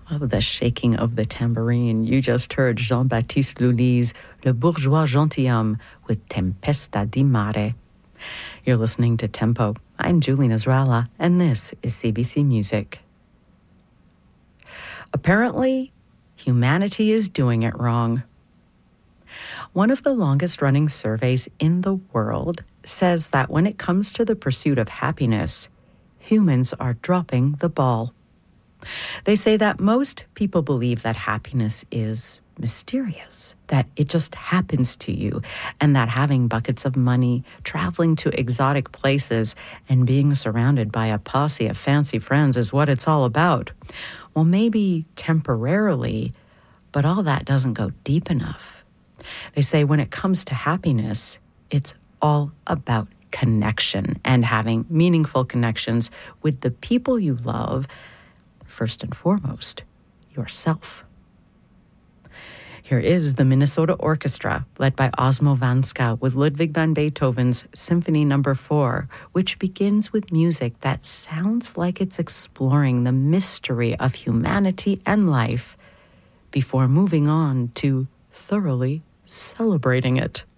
Oh, the shaking of the tambourine. You just heard Jean-Baptiste Lully's Le Bourgeois Gentilhomme with Tempesta di Mare. You're listening to Tempo. I'm Julie Nasrallah, and this is CBC Music. Apparently, humanity is doing it wrong. One of the longest-running surveys in the world says that when it comes to the pursuit of happiness, humans are dropping the ball. They say that most people believe that happiness is mysterious, that it just happens to you, and that having buckets of money, traveling to exotic places, and being surrounded by a posse of fancy friends is what it's all about. Well, maybe temporarily, but all that doesn't go deep enough. They say when it comes to happiness, it's all about connection and having meaningful connections with the people you love, first and foremost, yourself. Here is the Minnesota Orchestra, led by Osmo Vanska, with Ludwig van Beethoven's Symphony No. 4, which begins with music that sounds like it's exploring the mystery of humanity and life before moving on to thoroughly celebrating it.